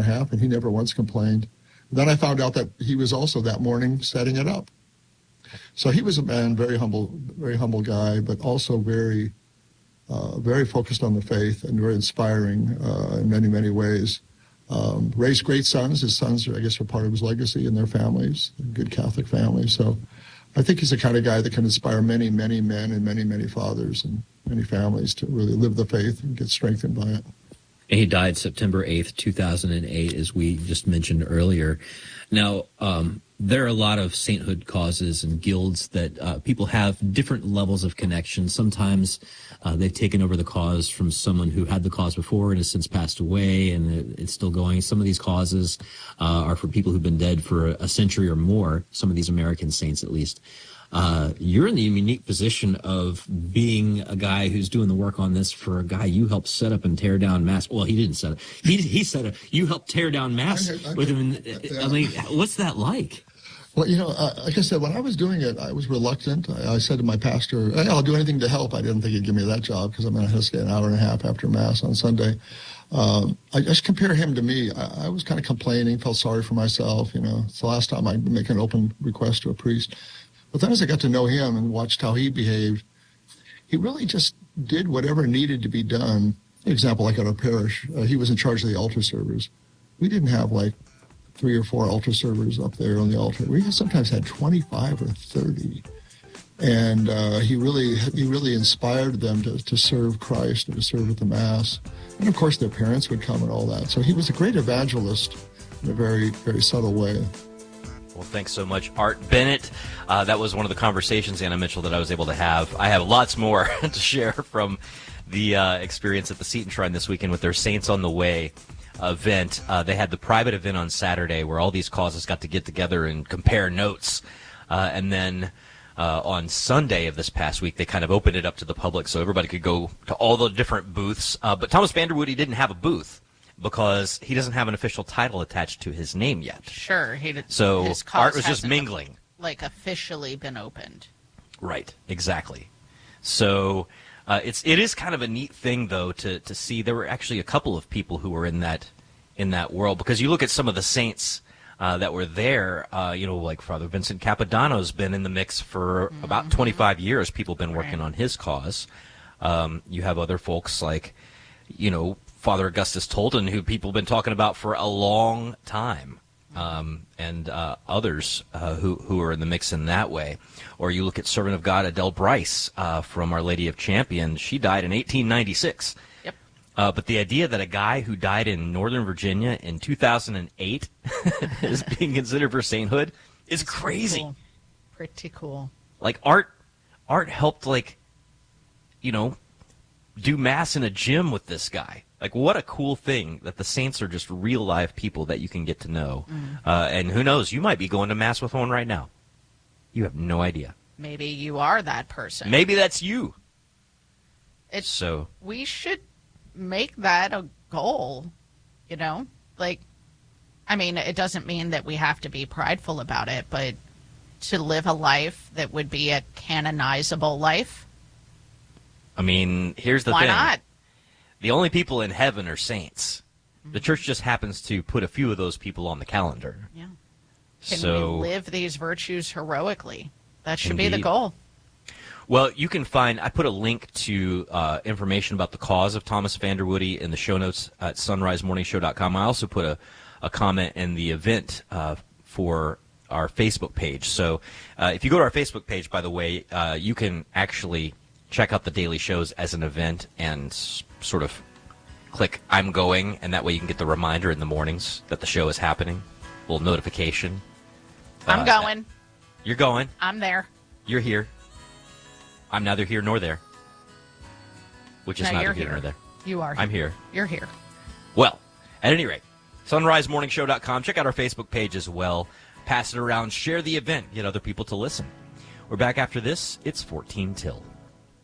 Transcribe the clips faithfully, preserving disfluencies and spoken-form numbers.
and a half, and he never once complained. Then I found out that he was also that morning setting it up. So he was a man, very humble, very humble guy, but also very, uh, very focused on the faith and very inspiring uh, in many, many ways. Um, raised great sons. His sons, I guess, are part of his legacy in their families, a good Catholic family. So I think he's the kind of guy that can inspire many, many men and many, many fathers and many families to really live the faith and get strengthened by it. He died September eighth, two thousand eight, as we just mentioned earlier. Now, um, there are a lot of sainthood causes and guilds that uh, people have different levels of connection. Sometimes uh, they've taken over the cause from someone who had the cause before and has since passed away, and it, it's still going. Some of these causes uh, are for people who've been dead for a century or more, some of these American saints at least. Uh, you're in the unique position of being a guy who's doing the work on this for a guy you helped set up and tear down Mass. Well, he didn't set up. He he set up. You helped tear down Mass I, I, with him. yeah. I mean, what's that like? Well, you know, uh, like I said, when I was doing it, I was reluctant. I, I said to my pastor, hey, I'll do anything to help. I didn't think he'd give me that job because I'm going to have to stay an hour and a half after Mass on Sunday. Um, I just compare him to me. I, I was kind of complaining, felt sorry for myself. You know, it's the last time I make an open request to a priest. But then as I got to know him and watched how he behaved, he really just did whatever needed to be done. For example, like at our parish, uh, he was in charge of the altar servers. We didn't have like three or four altar servers up there on the altar. We sometimes had twenty-five or thirty. And uh, he really he really inspired them to, to serve Christ and to serve at the Mass. And of course their parents would come and all that. So he was a great evangelist in a very, very subtle way. Well, thanks so much, Art Bennett. Uh, that was one of the conversations, Anna Mitchell, that I was able to have. I have lots more to share from the uh, experience at the Seton Shrine this weekend with their Saints on the Way event. Uh, they had the private event on Saturday where all these causes got to get together and compare notes. Uh, and then uh, on Sunday of this past week, they kind of opened it up to the public so everybody could go to all the different booths. Uh, but Thomas Vanderwoody didn't have a booth, because he doesn't have an official title attached to his name yet. Sure. He did, so his Art was just mingling. Like officially been opened. Right, exactly. So uh, it's it is kind of a neat thing, though, to to see. There were actually a couple of people who were in that in that world, because you look at some of the saints uh, that were there. Uh, you know, like Father Vincent Capodanno's been in the mix for mm-hmm. about twenty-five years. People have been working right. on his cause. Um, you have other folks like, you know, Father Augustus Tolton, who people have been talking about for a long time, um, and uh, others uh, who who are in the mix in that way. Or you look at Servant of God Adele Bryce uh, from Our Lady of Champion. She died in eighteen ninety-six. Yep. Uh, but the idea that a guy who died in Northern Virginia in two thousand eight is being considered for sainthood is That's crazy. Cool. Pretty cool. Like Art, Art helped, like, you know, do Mass in a gym with this guy. Like, what a cool thing that the saints are just real live people that you can get to know. Mm. Uh, and who knows, you might be going to Mass with one right now. You have no idea. Maybe you are that person. Maybe that's you. It's, so we should make that a goal, you know? Like, I mean, it doesn't mean that we have to be prideful about it, but to live a life that would be a canonizable life. I mean, here's the Why thing. Why not? The only people in heaven are saints. The church just happens to put a few of those people on the calendar. Yeah. Can so, we live these virtues heroically? That should indeed. be the goal. Well, you can find, I put a link to uh, information about the cause of Thomas Vanderwoody in the show notes at sunrise morning show dot com. I also put a, a comment in the event uh, for our Facebook page. So uh, if you go to our Facebook page, by the way, uh, you can actually check out the daily shows as an event and s- sort of click I'm going, and that way you can get the reminder in the mornings that the show is happening, a little notification. I'm uh, going. You're going. I'm there. You're here. I'm neither here nor there, which is no, neither you're here here nor there. You are. I'm here. You're here. Well, at any rate, sunrise morning show dot com. Check out our Facebook page as well. Pass it around. Share the event. Get other people to listen. We're back after this. It's fourteen till.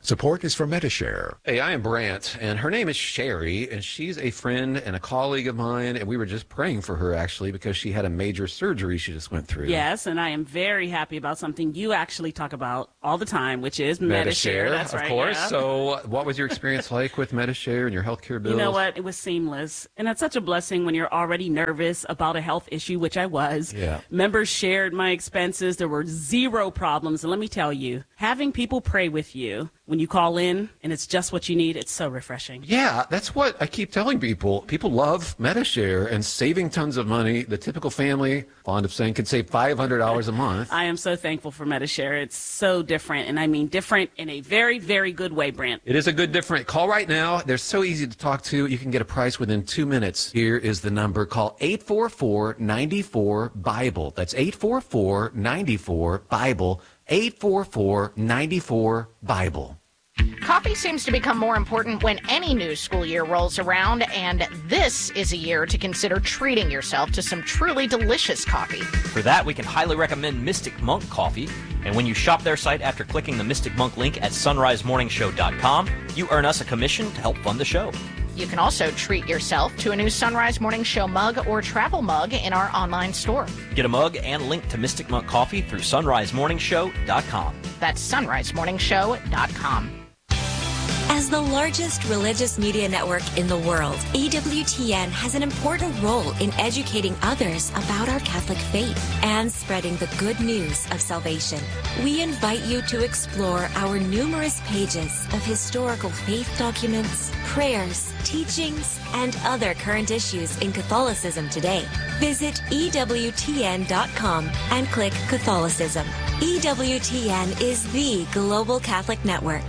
Support is from Medishare. Hey, I am Brant, and her name is Sherry, and she's a friend and a colleague of mine, and we were just praying for her, actually, because she had a major surgery she just went through. Yes, and I am very happy about something you actually talk about all the time, which is Medishare. Medishare, That's of right, course. yeah. So what was your experience like with Medishare and your healthcare bills? You know what? It was seamless. And it's such a blessing when you're already nervous about a health issue, which I was. Yeah. Members shared my expenses. There were zero problems. And let me tell you, having people pray with you when you call in and it's just what you need, it's so refreshing. Yeah, that's what I keep telling people. People love Medishare and saving tons of money. The typical family, fond of saying, can save five hundred dollars a month. I am so thankful for Medishare. It's so different. And I mean different in a very, very good way, Brent. It is a good different. Call right now. They're so easy to talk to. You can get a price within two minutes. Here is the number. Call eight four four, nine four, BIBLE. That's eight four four, nine four, BIBLE. eight four four, nine four, BIBLE. Coffee seems to become more important when any new school year rolls around, and this is a year to consider treating yourself to some truly delicious coffee. For that, we can highly recommend Mystic Monk Coffee. And when you shop their site after clicking the Mystic Monk link at sunrise morning show dot com, you earn us a commission to help fund the show. You can also treat yourself to a new Sunrise Morning Show mug or travel mug in our online store. Get a mug and link to Mystic Monk Coffee through sunrise morning show dot com. That's sunrise morning show dot com. As the largest religious media network in the world, E W T N has an important role in educating others about our Catholic faith and spreading the good news of salvation. We invite you to explore our numerous pages of historical faith documents, prayers, teachings, and other current issues in Catholicism today. Visit E W T N dot com and click Catholicism. E W T N is the global Catholic network.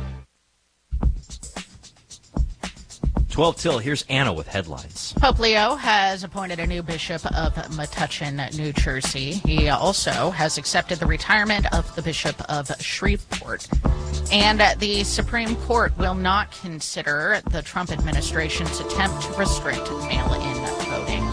twelve till, here's Anna with headlines. Pope Leo has appointed a new bishop of Metuchen, New Jersey. He also has accepted the retirement of the bishop of Shreveport. And the Supreme Court will not consider the Trump administration's attempt to restrict mail-in voting.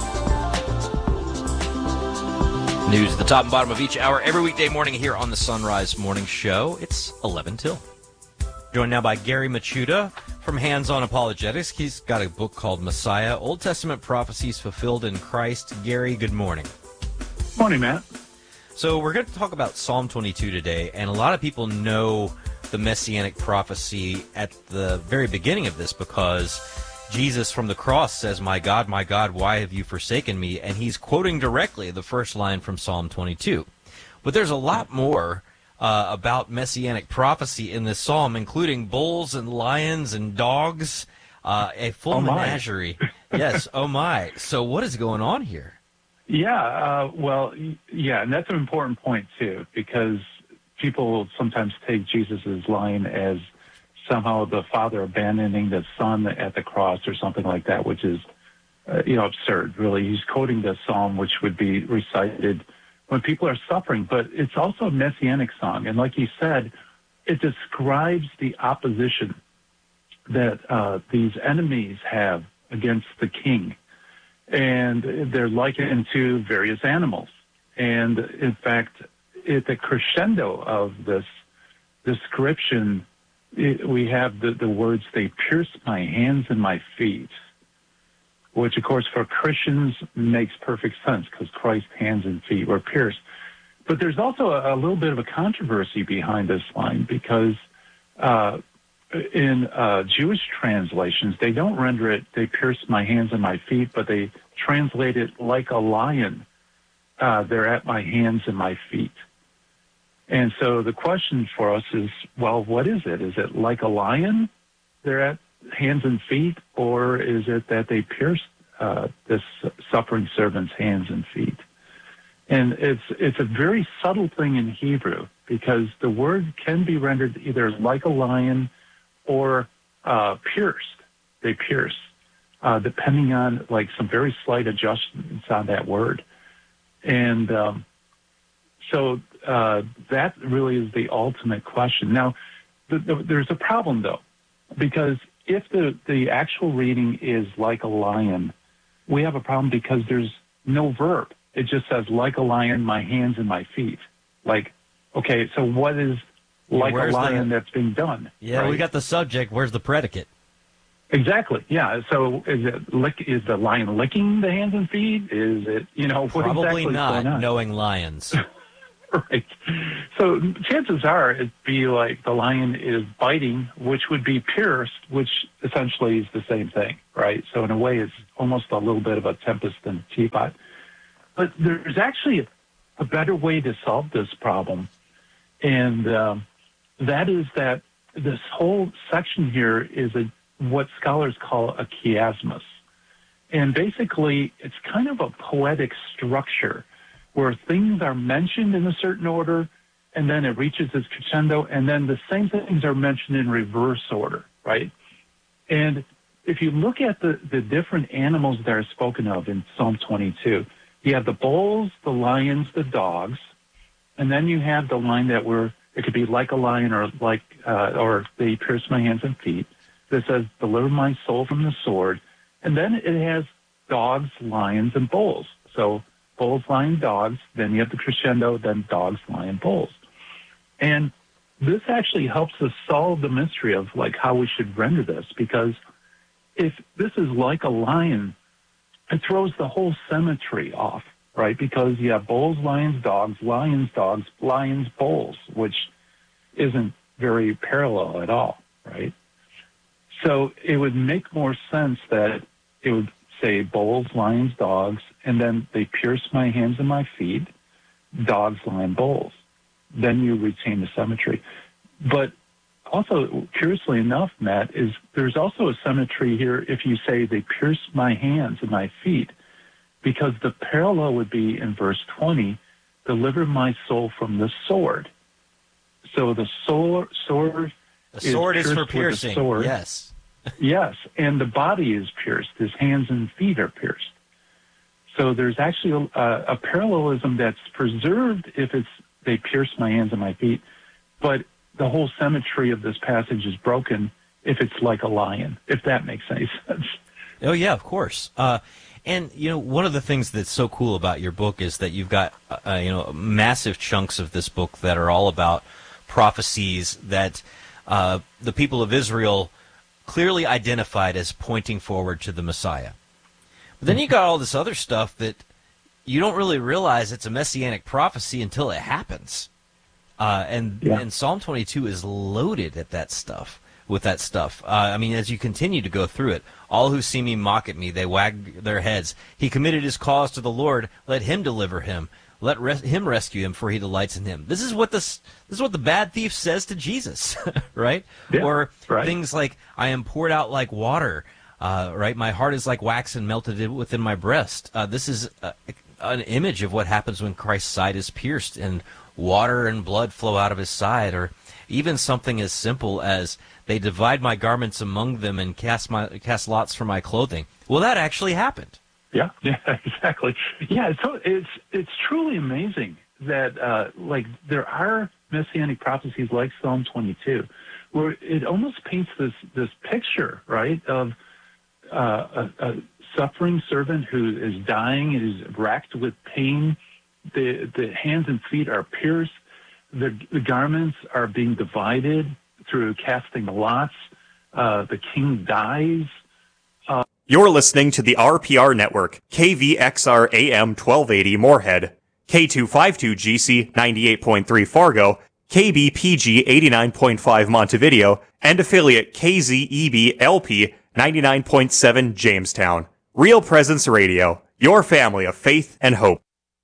News at the top and bottom of each hour every weekday morning here on the Sunrise Morning Show. It's eleven till. Joined now by Gary Machuda from Hands On Apologetics. He's got a book called Messiah, Old Testament Prophecies Fulfilled in Christ. Gary, good morning. Morning, Matt. So we're going to talk about Psalm twenty-two today, and a lot of people know the Messianic prophecy at the very beginning of this because Jesus from the cross says, "My God, my God, why have you forsaken me?" And he's quoting directly the first line from Psalm twenty-two. But there's a lot more Uh, about messianic prophecy in this psalm, including bulls and lions and dogs, uh, a full oh menagerie. Yes, oh my. So what is going on here? Yeah, uh, well, yeah, and that's an important point, too, because people sometimes take Jesus' line as somehow the Father abandoning the Son at the cross or something like that, which is, uh, you know, absurd, really. He's quoting the psalm, which would be recited when people are suffering, but it's also a messianic song. And like you said, it describes the opposition that uh, these enemies have against the king. And they're likened to various animals. And in fact, at the crescendo of this description, it, we have the, the words, "They pierced my hands and my feet," which, of course, for Christians makes perfect sense because Christ's hands and feet were pierced. But there's also a, a little bit of a controversy behind this line because uh, in uh, Jewish translations, they don't render it, "They pierced my hands and my feet," but they translate it like a lion. Uh, they're at my hands and my feet. And so the question for us is, well, what is it? Is it like a lion? They're at hands and feet, or is it that they pierced uh, this suffering servant's hands and feet? And it's it's a very subtle thing in Hebrew because the word can be rendered either like a lion or uh, pierced. They pierce, uh, depending on like some very slight adjustments on that word. And um, so uh, that really is the ultimate question. Now, the, the, there's a problem though, because if the, the actual reading is like a lion, we have a problem because there's no verb. It just says, "Like a lion, my hands and my feet." Like, okay, so what is like Where's a lion the- that's being done. Yeah, right? we got the subject. Where's the predicate? Exactly. Yeah. So is it lick? Is the lion licking the hands and feet? Is it, you know, what Probably exactly is not, going on? knowing lions. Right. So chances are it'd be like the lion is biting, which would be pierced, which essentially is the same thing, right? So in a way, it's almost a little bit of a tempest in a teapot. But there's actually a, a better way to solve this problem, and um, that is that this whole section here is a what scholars call a chiasmus. And basically, it's kind of a poetic structure where things are mentioned in a certain order, and then it reaches its crescendo, and then the same things are mentioned in reverse order, right? And if you look at the, the different animals that are spoken of in Psalm twenty-two, you have the bulls, the lions, the dogs, and then you have the line that were, it could be like a lion or like, uh, or they pierce my hands and feet, that says, deliver my soul from the sword. And then it has dogs, lions, and bulls. So bulls, lion, dogs, then you have the crescendo, then dogs, lion, bulls. And this actually helps us solve the mystery of like how we should render this, because if this is like a lion, it throws the whole symmetry off, right? Because you have bulls, lions, dogs, lions, dogs, lions, bulls, which isn't very parallel at all, right? So it would make more sense that it would say bulls, lions, dogs, and then they pierce my hands and my feet, dogs, lion, bulls. Then you retain the symmetry. But also, curiously enough, Matt, is there's also a symmetry here if you say they pierce my hands and my feet, because the parallel would be in verse twenty, deliver my soul from the sword. So the sword, sword The sword is, is for pierced with a piercing. sword. Yes. Yes, and the body is pierced. His hands and feet are pierced. So there's actually a, a parallelism that's preserved if it's they pierce my hands and my feet, but the whole symmetry of this passage is broken if it's like a lion, if that makes any sense. Oh, yeah, of course. Uh, and, you know, one of the things that's so cool about your book is that you've got, uh, you know, massive chunks of this book that are all about prophecies that uh, the people of Israel clearly identified as pointing forward to the Messiah. But then you got all this other stuff that you don't really realize it's a messianic prophecy until it happens. Uh, and, Yeah. and Psalm twenty-two is loaded at that stuff, with that stuff. Uh, I mean, as you continue to go through it, all who see me mock at me, they wag their heads. He committed his cause to the Lord. Let him deliver him. Let res- him rescue him, for he delights in him. This is what this, this is what the bad thief says to Jesus, right? Yeah, or right. things like, I am poured out like water, uh, right? My heart is like wax and melted within my breast. Uh, this is uh, an image of what happens when Christ's side is pierced and water and blood flow out of his side. Or even something as simple as, they divide my garments among them and cast my cast lots for my clothing. Well, that actually happened. Yeah, yeah, exactly. Yeah, so it's it's truly amazing that uh, like there are messianic prophecies like Psalm twenty-two, where it almost paints this this picture, right, of uh, a, a suffering servant who is dying, is racked with pain. The the hands and feet are pierced. The, the garments are being divided through casting lots. Uh, the king dies. You're listening to the R P R Network, K V X R A M twelve eighty Moorhead, K two fifty-two G C ninety-eight point three Fargo, K B P G eighty-nine point five Montevideo, and affiliate K Z E B L P ninety-nine point seven Jamestown. Real Presence Radio, your family of faith and hope.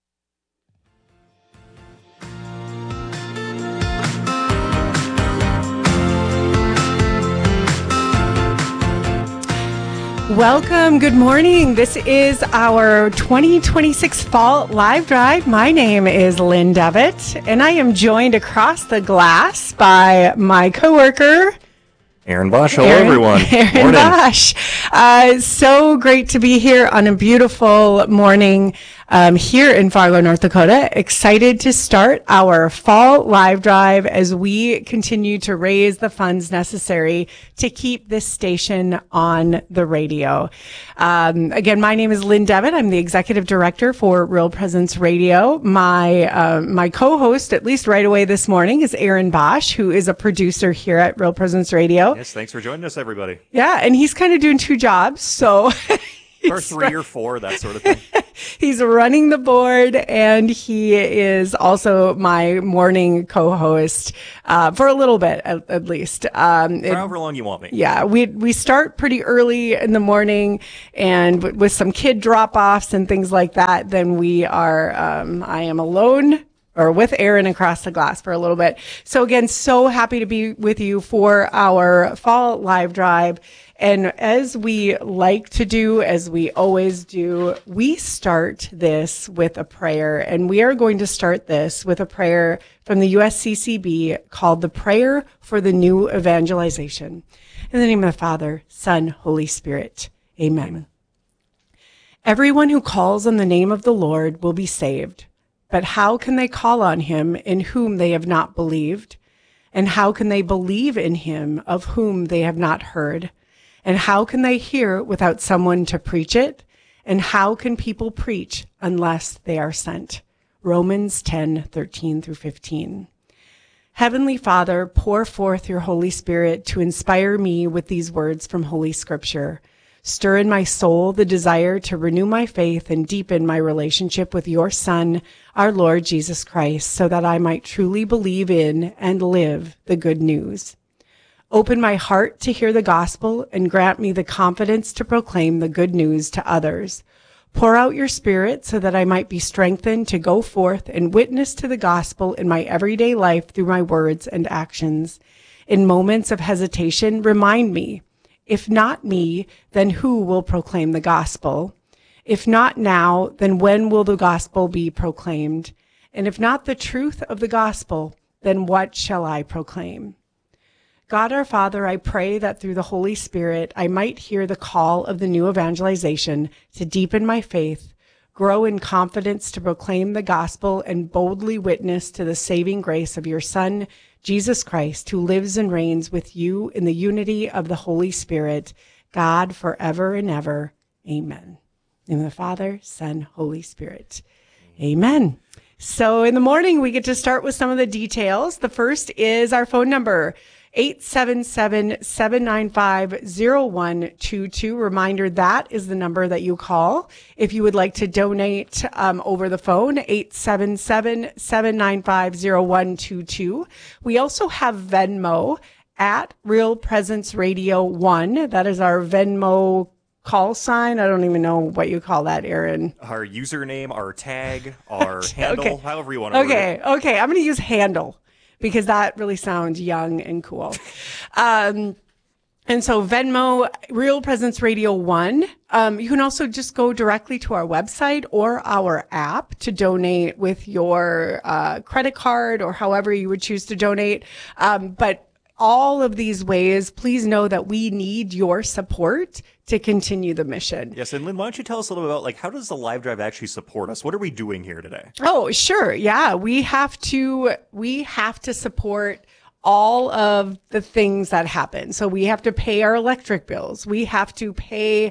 Welcome. Good morning. This is our twenty twenty-six Fall Live Drive. My name is Lynn Devitt, and I am joined across the glass by my coworker Aaron Bosch, hello Aaron, everyone. Aaron Morning. Bosch. Uh, so great to be here on a beautiful morning um, here in Fargo, North Dakota. Excited to start our fall live drive as we continue to raise the funds necessary to keep this station on the radio. Um, again, my name is Lynn Devitt. I'm the executive director for Real Presence Radio. My uh, my co-host, at least right away this morning, is Aaron Bosch, who is a producer here at Real Presence Radio. Yes, thanks for joining us, everybody. Yeah, and he's kind of doing two jobs, so Or three or four, that sort of thing. he's running the board, and he is also my morning co-host uh, for a little bit, at, at least. Um, For it- however long you want me. Yeah, we we start pretty early in the morning, and w- with some kid drop-offs and things like that, then we are. Um, I am alone. Or with Aaron across the glass for a little bit. So again, so happy to be with you for our fall live drive. And as we like to do, as we always do, we start this with a prayer. And we are going to start this with a prayer from the U S C C B called the Prayer for the New Evangelization. In the name of the Father, Son, Holy Spirit. Amen. Everyone who calls on the name of the Lord will be saved. But how can they call on him in whom they have not believed? And how can they believe in him of whom they have not heard? And how can they hear without someone to preach it? And how can people preach unless they are sent? Romans ten, thirteen through fifteen. Heavenly Father, pour forth your Holy Spirit to inspire me with these words from Holy Scripture. Stir in my soul the desire to renew my faith and deepen my relationship with your Son, our Lord Jesus Christ, so that I might truly believe in and live the good news. Open my heart to hear the gospel and grant me the confidence to proclaim the good news to others. Pour out your Spirit so that I might be strengthened to go forth and witness to the gospel in my everyday life through my words and actions. In moments of hesitation, remind me, if not me, then who will proclaim the gospel? If not now, then when will the gospel be proclaimed? And if not the truth of the gospel, then what shall I proclaim? God our Father, I pray that through the Holy Spirit, I might hear the call of the new evangelization to deepen my faith, grow in confidence to proclaim the gospel, and boldly witness to the saving grace of your Son, Jesus Christ, who lives and reigns with you in the unity of the Holy Spirit, God forever and ever. Amen. In the Father, Son, Holy Spirit. Amen. So in the morning, we get to start with some of the details. The first is our phone number, eight seven seven, seven nine five, zero one two two. Reminder, that is the number that you call if you would like to donate um, over the phone, eight seven seven, seven nine five, zero one two two. We also have Venmo at Real Presence Radio one. That is our Venmo call sign. I don't even know what you call that, Aaron. Our username, our tag, our Okay, handle, okay. however you want to word Okay, it. okay. I'm going to use handle because that really sounds young and cool. Um, and so Venmo, Real Presence Radio one. Um, you can also just go directly to our website or our app to donate with your uh, credit card or however you would choose to donate. Um, but all of these ways, please know that we need your support to continue the mission. Yes, and Lynn, why don't you tell us a little bit about, like, how does the live drive actually support us? What are we doing here today? Oh, sure. Yeah. We have to, we have to support all of the things that happen. So we have to pay our electric bills. We have to pay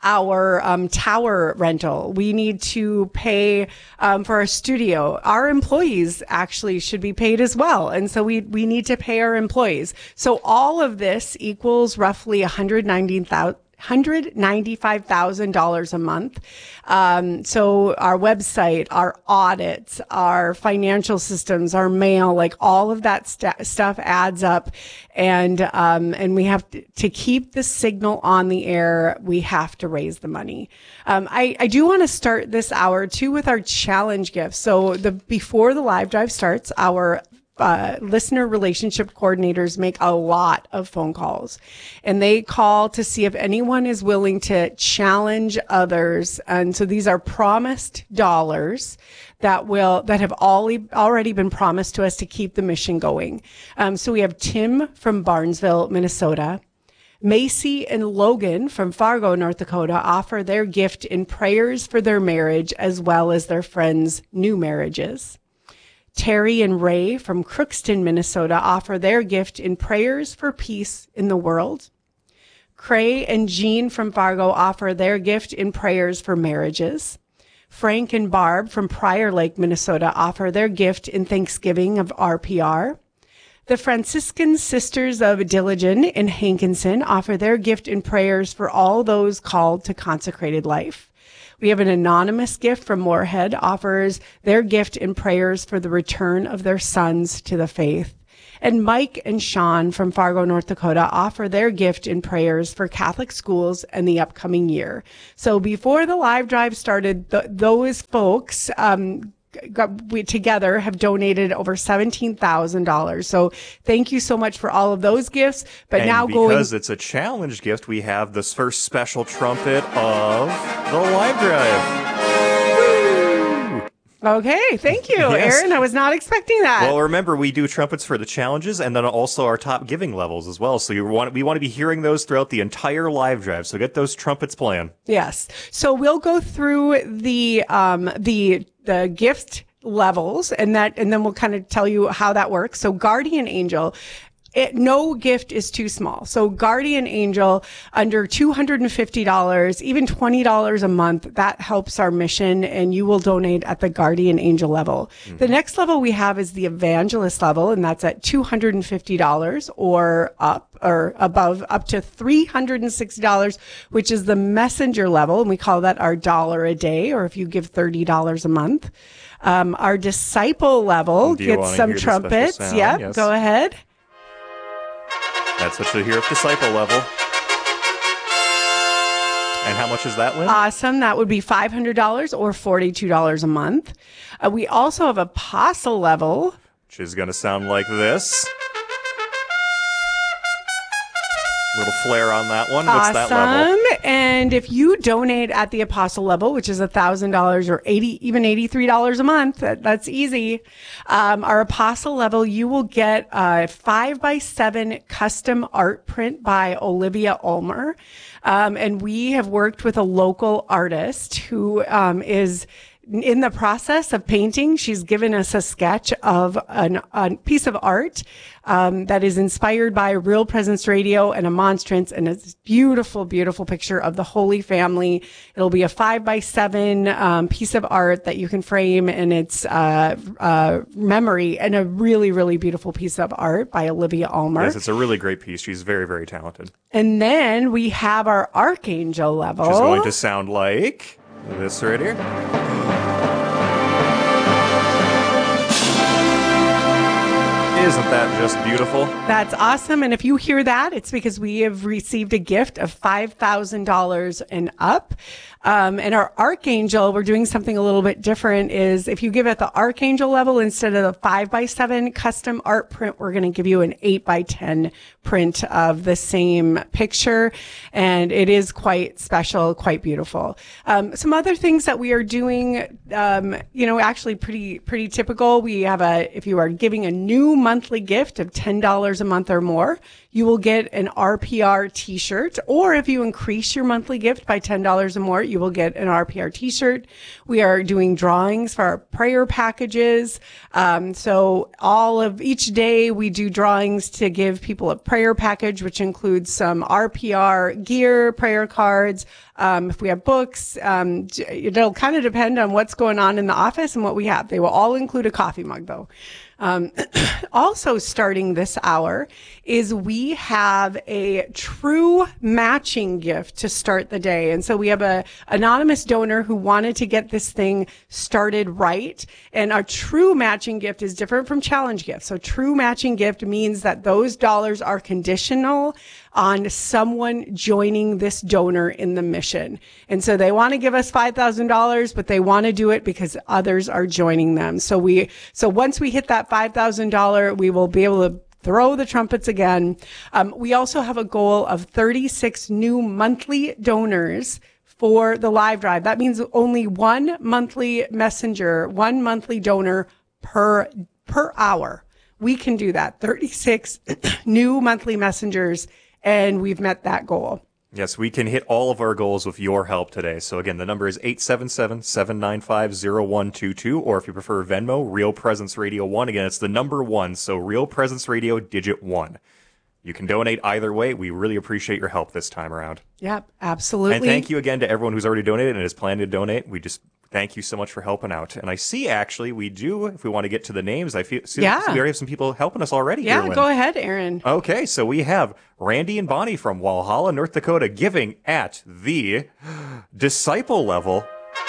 our um, tower rental. We need to pay um, for our studio. Our employees actually should be paid as well. And so we, we need to pay our employees. So all of this equals roughly one hundred ninety thousand one hundred ninety-five thousand dollars a month. Um, so our website, our audits, our financial systems, our mail, like all of that st- stuff adds up. And, um, and we have to, to keep the signal on the air. We have to raise the money. Um, I, I do want to start this hour too with our challenge gifts. So the, before the live drive starts, our Uh, listener relationship coordinators make a lot of phone calls, and they call to see if anyone is willing to challenge others. And so these are promised dollars that will, that have all, already been promised to us to keep the mission going. Um, so we have Tim from Barnesville, Minnesota. Macy and Logan from Fargo, North Dakota, offer their gift in prayers for their marriage as well as their friends' new marriages. Terry and Ray from Crookston, Minnesota, offer their gift in prayers for peace in the world. Cray and Jean from Fargo offer their gift in prayers for marriages. Frank and Barb from Prior Lake, Minnesota, offer their gift in thanksgiving of R P R. The Franciscan Sisters of Diligent in Hankinson offer their gift in prayers for all those called to consecrated life. We have an anonymous gift from Moorhead, offers their gift in prayers for the return of their sons to the faith. And Mike and Sean from Fargo, North Dakota, offer their gift in prayers for Catholic schools and the upcoming year. So before the live drive started, th- those folks um, got, we together have donated over seventeen thousand dollars. So thank you so much for all of those gifts. But and now because going... because it's a challenge gift, we have this first special trumpet of the live drive. Okay, thank you, Yes. Aaron. I was not expecting that. Well, remember, we do trumpets for the challenges and then also our top giving levels as well. So you want we want to be hearing those throughout the entire live drive. So get those trumpets playing. Yes. So we'll go through the um the the gift levels and that and then we'll kind of tell you how that works. So Guardian Angel, It, no gift is too small. So Guardian Angel, under two hundred fifty dollars, even twenty dollars a month, that helps our mission, and you will donate at the Guardian Angel level. Mm-hmm. The next level we have is the Evangelist level, and that's at two hundred fifty dollars or up or above, up to three hundred sixty dollars, which is the Messenger level, and we call that our dollar a day, or if you give thirty dollars a month. Um, our Disciple level gets some trumpets. Yep, yes. Go ahead. That's what you'll hear at Disciple level. And how much is that, Lynn? Awesome. That would be five hundred dollars or forty-two dollars a month. Uh, we also have Apostle level, which is going to sound like this. Little flare on that one. What's awesome. that level? And if you donate at the Apostle level, which is one thousand dollars or eighty, even eighty-three dollars a month, that, that's easy. Um, our Apostle level, you will get a five by seven custom art print by Olivia Ulmer. Um, and we have worked with a local artist who um, is in the process of painting. She's given us a sketch of an, a piece of art um, that is inspired by Real Presence Radio and a monstrance, and it's a beautiful, beautiful picture of the Holy Family. It'll be a five by seven um, piece of art that you can frame in its uh, uh, memory, and a really, really beautiful piece of art by Olivia Ulmer. Yes, it's a really great piece. She's very, very talented. And then we have our Archangel level. Which is going to sound like this right here. Isn't that just beautiful? That's awesome. And if you hear that, it's because we have received a gift of five thousand dollars and up. Um, and our Archangel, we're doing something a little bit different, is if you give at the Archangel level, instead of the five by seven custom art print, we're going to give you an eight by ten print of the same picture. And it is quite special, quite beautiful. Um, some other things that we are doing, um, you know, actually pretty, pretty typical. We have a, if you are giving a new monthly gift of ten dollars a month or more, you will get an R P R t-shirt. Or if you increase your monthly gift by ten dollars or more, you will get an R P R t-shirt. We are doing drawings for our prayer packages. Um, so all of each day we do drawings to give people a prayer package, which includes some R P R gear, prayer cards. Um, if we have books, um, it'll kind of depend on what's going on in the office and what we have. They will all include a coffee mug though. Um, also starting this hour is we have a true matching gift to start the day. And so we have a anonymous donor who wanted to get this thing started right. And our true matching gift is different from challenge gifts. So true matching gift means that those dollars are conditional on someone joining this donor in the mission. And so they want to give us five thousand dollars, but they want to do it because others are joining them. So we, so once we hit that five thousand dollars, we will be able to throw the trumpets again. Um, we also have a goal of thirty-six new monthly donors for the live drive. That means only one monthly messenger, one monthly donor per, per hour. We can do that. thirty-six new monthly messengers and we've met that goal. Yes, we can hit all of our goals with your help today. So again, the number is eight seven seven, seven nine five, zero one two two, or if you prefer Venmo, Real Presence Radio one. Again, it's the number one, so Real Presence Radio digit one. You can donate either way. We really appreciate your help this time around. Yep, absolutely. And thank you again to everyone who's already donated and is planning to donate. We just thank you so much for helping out. And I see, actually, we do, if we want to get to the names, I feel see, Yeah. see we already have some people helping us already. Yeah, here, Lynn. go ahead, Aaron. Okay, so we have Randy and Bonnie from Walhalla, North Dakota, giving at the disciple level.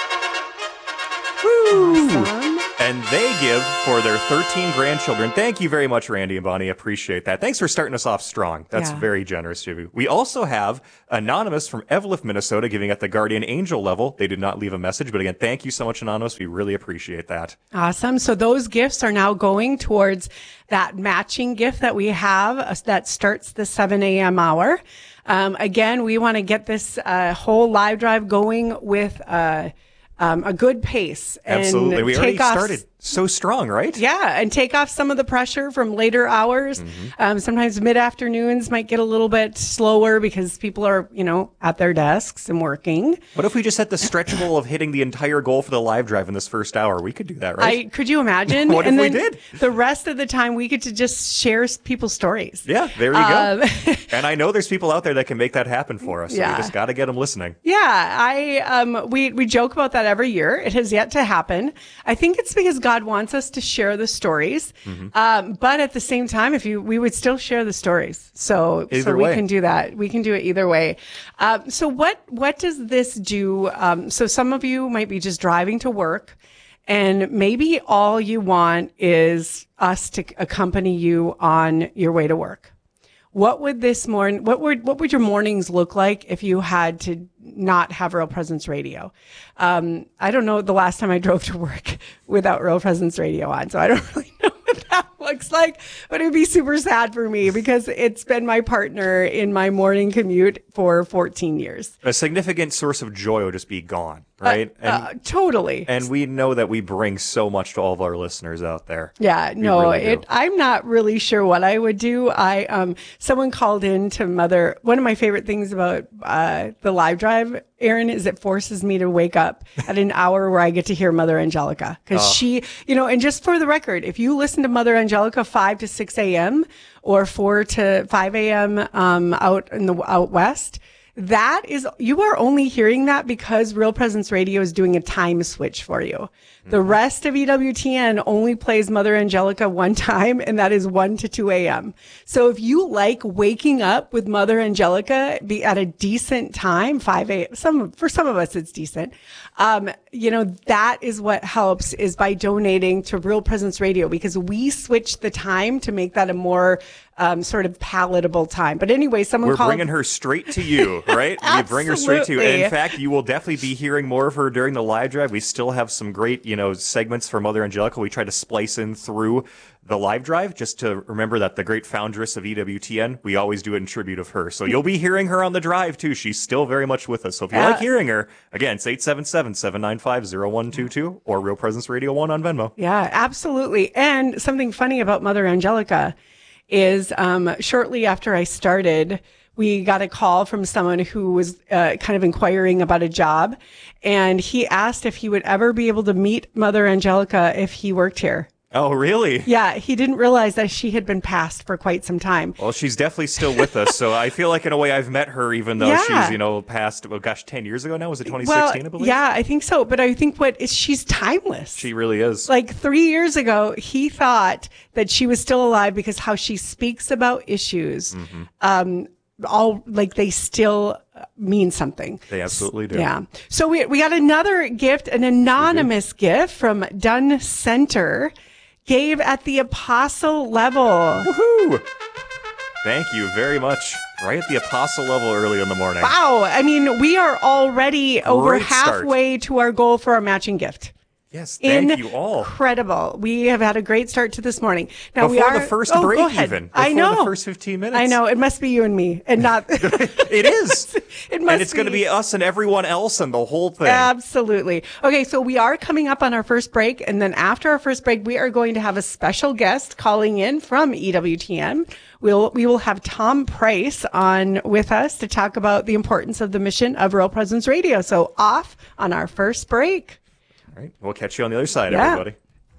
Woo! Awesome. And they give for their thirteen grandchildren. Thank you very much, Randy and Bonnie. Appreciate that. Thanks for starting us off strong. That's Yeah. very generous of you. We also have Anonymous from Evelyn, Minnesota, giving at the Guardian Angel level. They did not leave a message, but again, thank you so much, Anonymous. We really appreciate that. Awesome. So those gifts are now going towards that matching gift that we have uh, that starts the seven a.m. hour. Um, again, we want to get this uh, whole live drive going with uh, um, a good pace. And Absolutely. We already take off- started so strong, right? Yeah, and take off some of the pressure from later hours. Mm-hmm. Um, sometimes mid-afternoons might get a little bit slower because people are, you know, at their desks and working. What if we just set the stretch goal of hitting the entire goal for the live drive in this first hour? We could do that, right? I could you imagine? What if and we then did? The rest of the time we get to just share s- people's stories. Yeah, there you go. Um, And I know there's people out there that can make that happen for us. So Yeah. we just got to get them listening. Yeah, I um we we joke about that every year. It has yet to happen. I think it's because God wants us to share the stories. Mm-hmm. Um, but at the same time, if you we would still share the stories. So so Either we way. can do that. We can do it either way. Um, so what what does this do? Um, so some of you might be just driving to work, and maybe all you want is us to accompany you on your way to work. What would this morning, what would, what would your mornings look like if you had to not have Real Presence Radio? Um, I don't know the last time I drove to work without Real Presence Radio on, so I don't really know what that looks like, but it'd be super sad for me because it's been my partner in my morning commute for fourteen years. A significant source of joy will just be gone, right? Uh, uh, totally. and we know that we bring so much to all of our listeners out there. Yeah, We no, really do. it, I'm not really sure what I would do. I, um, someone called in to Mother. One of my favorite things about, uh, the live drive, Aaron, is it forces me to wake up at an hour where I get to hear Mother Angelica. Cause Oh. she, you know, and just for the record, if you listen to Mother Angelica five to six a.m. or four to five a.m. um, out in the out west, that is, you are only hearing that because Real Presence Radio is doing a time switch for you. The rest of E W T N only plays Mother Angelica one time, and that is one to two a.m. So if you like waking up with Mother Angelica be at a decent time, five a.m., some, for some of us it's decent. Um, you know, that is what helps is by donating to Real Presence Radio because we switch the time to make that a more, um, sort of palatable time. But anyway, someone We're called. bringing her straight to you, right? We bring her straight to you. And in Absolutely. fact, you will definitely be hearing more of her during the live drive. We still have some great, you know, segments for Mother Angelica. We try to splice in through the live drive just to remember that the great foundress of E W T N, we always do it in tribute of her. So you'll be hearing her on the drive too. She's still very much with us. So if you Yeah. like hearing her, again, it's eight seven seven, seven nine five, zero one two two or Real Presence Radio one on Venmo. Yeah, absolutely. And something funny about Mother Angelica is um, shortly after I started, we got a call from someone who was uh, kind of inquiring about a job. And he asked if he would ever be able to meet Mother Angelica if he worked here. Oh, really? Yeah, he didn't realize that she had been passed for quite some time. Well, she's definitely still with us, so I feel like in a way I've met her, even though Yeah. she's, you know, passed, oh gosh, ten years ago now? Was it twenty Well, sixteen, I believe? yeah, I think so. But I think what is she's timeless. She really is. Like three years ago, he thought that she was still alive because how she speaks about issues, Mm-hmm. um, all like they still mean something. They absolutely do. Yeah. So we we got another gift, an anonymous gift from Dunn Center, gave at the apostle level. Woohoo! Thank you very much. Right at the apostle level early in the morning. Wow. I mean, we are already over Great start. halfway to our goal for our matching gift. Yes, thank you all. Incredible. We have had a great start to this morning. Now Before we are the first oh, break, go ahead. even. Before I know. the first fifteen minutes. I know. It must be you and me, and not. It is. It must and it's be. going to be us and everyone else and the whole thing. Absolutely. Okay, so we are coming up on our first break, and then after our first break, we are going to have a special guest calling in from E W T N. We'll we will have Tom Price on with us to talk about the importance of the mission of Real Presence Radio. So off on our first break. All right. We'll catch you on the other side, Yeah. everybody.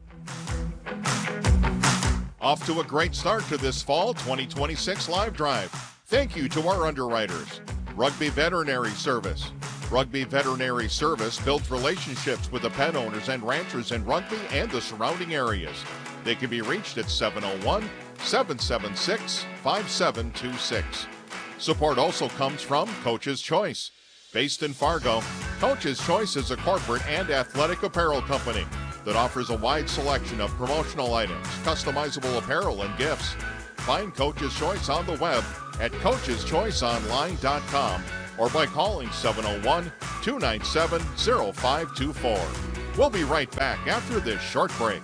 Off to a great start to this fall twenty twenty-six live drive. Thank you to our underwriters. Rugby Veterinary Service. Rugby Veterinary Service builds relationships with the pet owners and ranchers in Rugby and the surrounding areas. They can be reached at seven oh one, seven seven six, five seven two six. Support also comes from Coach's Choice. Based in Fargo, Coach's Choice is a corporate and athletic apparel company that offers a wide selection of promotional items, customizable apparel, and gifts. Find Coach's Choice on the web at coaches choice online dot com or by calling seven oh one, two nine seven, oh five two four. We'll be right back after this short break.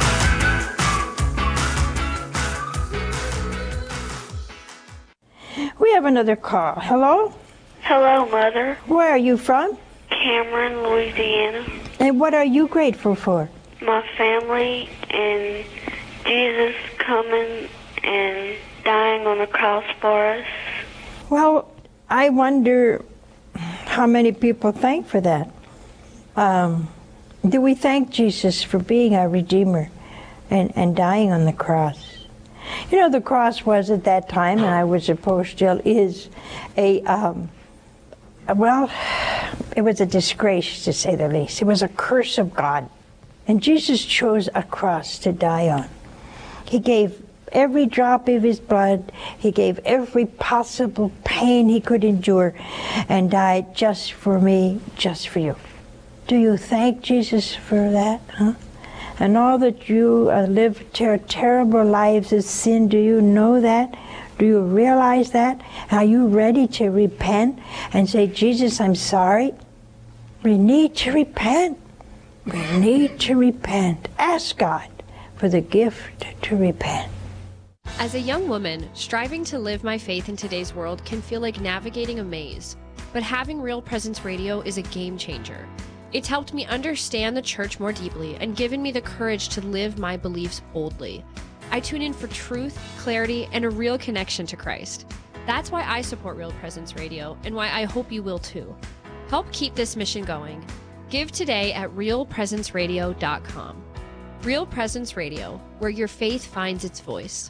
We have another call. Hello? Hello, Mother. Where are you from? Cameron, Louisiana. And what are you grateful for? My family and Jesus coming and dying on the cross for us. Well, I wonder how many people thank for that. Um, do we thank Jesus for being our Redeemer and, and dying on the cross? You know, the cross was at that time, and I would suppose still is, a, um, well, it was a disgrace, to say the least. It was a curse of God. And Jesus chose a cross to die on. He gave every drop of his blood. He gave every possible pain he could endure and died just for me, just for you. Do you thank Jesus for that, huh? And all that you uh, live ter- terrible lives of sin, do you know that? Do you realize that? Are you ready to repent and say, Jesus, I'm sorry? We need to repent. We need to repent. Ask God for the gift to repent. As a young woman, striving to live my faith in today's world can feel like navigating a maze. But having Real Presence Radio is a game changer. It's helped me understand the church more deeply and given me the courage to live my beliefs boldly. I tune in for truth, clarity, and a real connection to Christ. That's why I support Real Presence Radio and why I hope you will too. Help keep this mission going. Give today at real presence radio dot com. Real Presence Radio, where your faith finds its voice.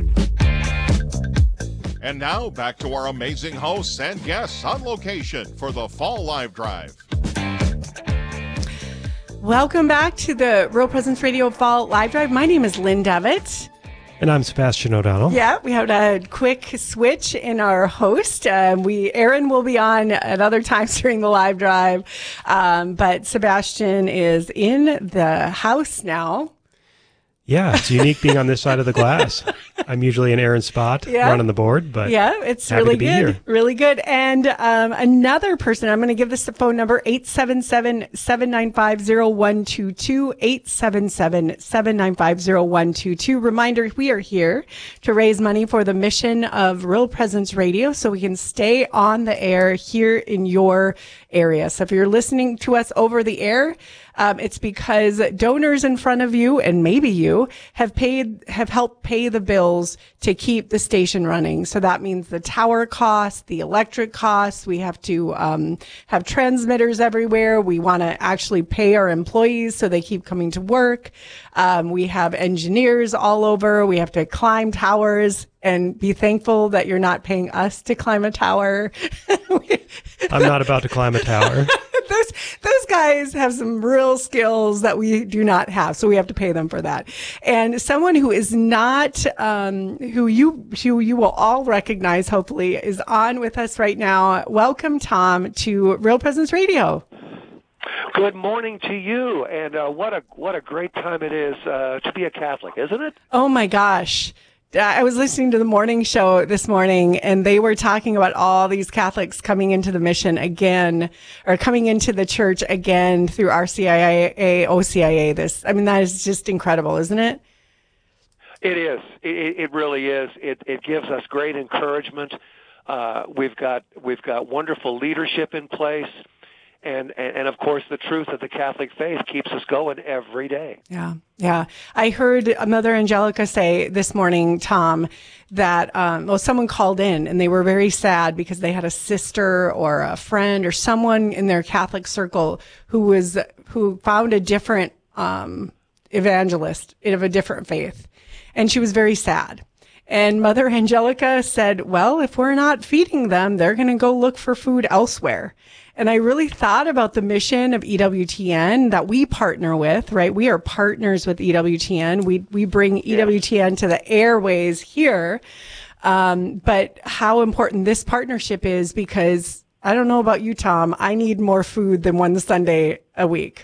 And now back to our amazing hosts and guests on location for the Fall Live Drive. Welcome back to the Real Presence Radio Fall Live Drive. My name is Lynn Devitt. And I'm Sebastian O'Donnell. Yeah, we have a quick switch in our host. Uh, we Aaron will be on at other times during the live drive, um, but Sebastian is in the house now. Yeah, it's unique being on this side of the glass. I'm usually in Aaron's spot, Yeah. running the board, but yeah, it's happy really to be good, here. really good. And um, another person, I'm going to give this the phone number eight seven seven, seven nine five, zero one two two, eight seven seven, seven nine five, zero one two two. Reminder: we are here to raise money for the mission of Real Presence Radio, so we can stay on the air here in your area. So if you're listening to us over the air, Um, it's because donors in front of you, and maybe you, have paid, have helped pay the bills to keep the station running. So that means the tower costs, the electric costs. We have to um, have transmitters everywhere. We want to actually pay our employees so they keep coming to work. Um, we have engineers all over. We have to climb towers and be thankful that you're not paying us to climb a tower. I'm not about to climb a tower. those those guys have some real skills that we do not have, so we have to pay them for that. And someone who is not, um, who you who you will all recognize, hopefully, is on with us right now. Welcome, Tom, to Real Presence Radio. Good morning to you, and uh, what a what a great time it is uh, to be a Catholic, isn't it? Oh my gosh. I was listening to the morning show this morning, and they were talking about all these Catholics coming into the mission again, or coming into the church again through R C I A, O C I A. This, I mean, that is just incredible, isn't it? It is. It, it really is. It, it gives us great encouragement. Uh, we've got we've got wonderful leadership in place. And, and, and of course, the truth of the Catholic faith keeps us going every day. Yeah, yeah. I heard Mother Angelica say this morning, Tom, that, um, well, someone called in and they were very sad because they had a sister or a friend or someone in their Catholic circle who was, who found a different, um, evangelist of a different faith. And she was very sad. And Mother Angelica said, well, if we're not feeding them, they're going to go look for food elsewhere. And I really thought about the mission of E W T N that we partner with, right? We are partners with E W T N. We, we bring E W T N to the airways here. Um, but how important this partnership is, because I don't know about you, Tom, I need more food than one Sunday a week.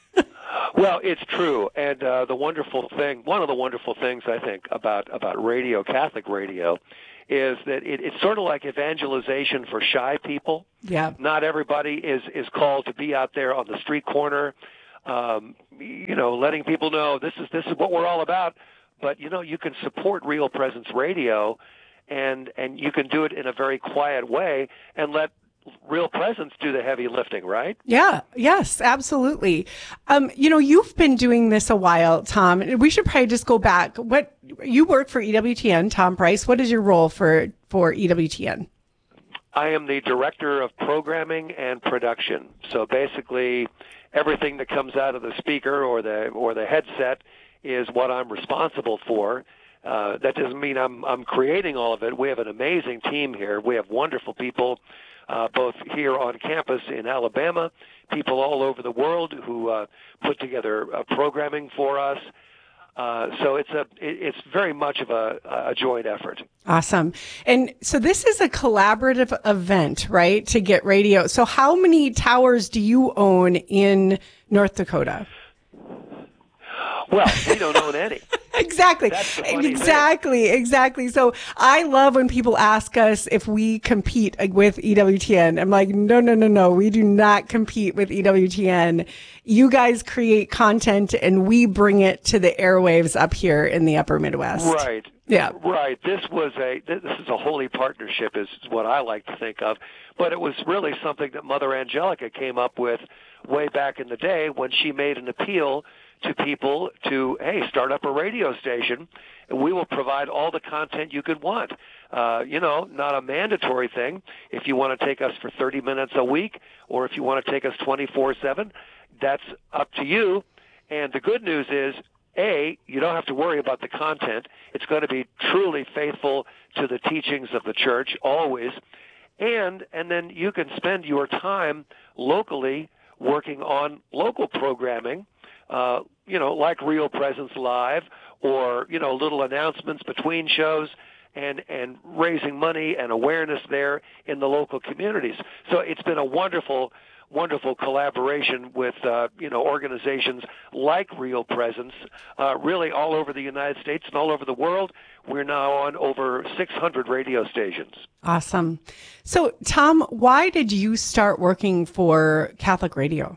Well, it's true, and uh, the wonderful thing, one of the wonderful things I think about about radio, Catholic radio, is that it, it's sort of like evangelization for shy people. Yeah. Not everybody is is called to be out there on the street corner, um, you know, letting people know this is this is what we're all about. But you know, you can support Real Presence Radio, and and you can do it in a very quiet way, and let Real Presence do the heavy lifting, right? Yeah. Yes, absolutely. Um, you know, you've been doing this a while, Tom. We should probably just go back. What you work for E W T N, Tom Price. What is your role for, for E W T N? I am the director of programming and production. So basically, everything that comes out of the speaker or the or the headset is what I'm responsible for. Uh, that doesn't mean I'm I'm creating all of it. We have an amazing team here. We have wonderful people. Uh, both here on campus in Alabama, people all over the world who uh, put together uh, programming for us. Uh, so it's a it, it's very much of a, a joint effort. Awesome. And so this is a collaborative event, right, to get radio. So how many towers do you own in North Dakota? Well, we don't own any. Exactly. Exactly. Thing. Exactly. So I love when people ask us if we compete with E W T N. I'm like, no, no, no, no. We do not compete with E W T N. You guys create content and we bring it to the airwaves up here in the upper Midwest. Right. Yeah. Right. This was a, this is a holy partnership is what I like to think of. But it was really something that Mother Angelica came up with way back in the day when she made an appeal to people to, hey, start up a radio station, and we will provide all the content you could want. Uh, you know, not a mandatory thing. If you want to take us for thirty minutes a week, or if you want to take us twenty-four seven, that's up to you. And the good news is, A, you don't have to worry about the content. It's going to be truly faithful to the teachings of the church, always. And, and then you can spend your time locally working on local programming, Uh, you know, like Real Presence Live, or, you know, little announcements between shows, and, and raising money and awareness there in the local communities. So it's been a wonderful, wonderful collaboration with, uh, you know, organizations like Real Presence, uh, really all over the United States and all over the world. We're now on over six hundred radio stations. Awesome. So, Tom, why did you start working for Catholic Radio?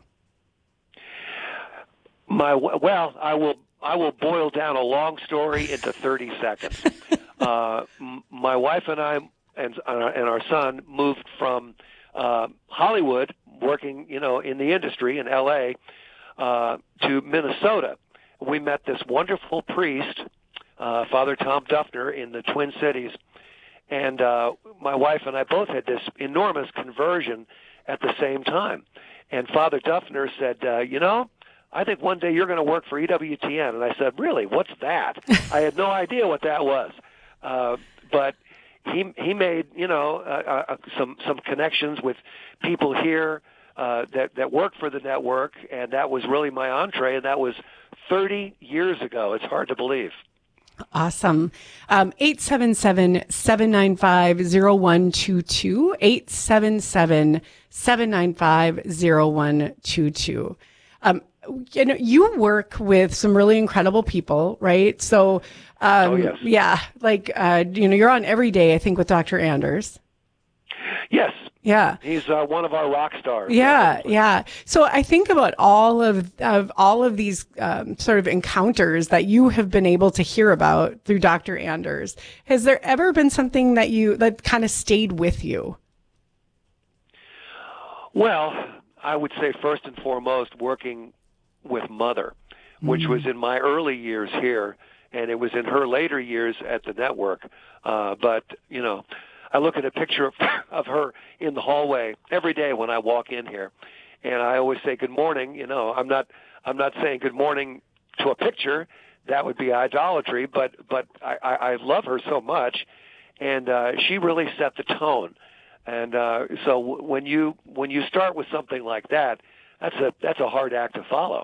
My well, I will I will boil down a long story into thirty seconds. uh, m- my wife and I and uh, and our son moved from uh, Hollywood, working you know in the industry in L A, uh, to Minnesota. We met this wonderful priest, uh, Father Tom Duffner, in the Twin Cities, and uh, my wife and I both had this enormous conversion at the same time. And Father Duffner said, uh, you know. I think one day you're going to work for E W T N. And I said, really, what's that? I had no idea what that was. Uh, but he he made, you know, uh, uh, some some connections with people here uh, that, that work for the network, and that was really my entree, and that was thirty years ago. It's hard to believe. Awesome. Um, eight seven seven, seven nine five, zero one two two, eight seven seven, seven nine five, zero one two two. Um, you know, you work with some really incredible people, right? So, um, Oh, yes. yeah, like, uh, you know, you're on every day, I think, with Doctor Anders. Yes. Yeah. He's uh, one of our rock stars. Yeah, yeah. So I think about all of, of all of these um, sort of encounters that you have been able to hear about through Doctor Anders. Has there ever been something that you that kind of stayed with you? Well, I would say first and foremost working with Mother, which was in my early years here, and it was in her later years at the network. Uh, but, you know, I look at a picture of, of her in the hallway every day when I walk in here, and I always say good morning. You know, I'm not I'm not saying good morning to a picture. That would be idolatry, but but I, I, I love her so much, and uh, she really set the tone. And uh, so w- when you when you start with something like that, that's a that's a hard act to follow.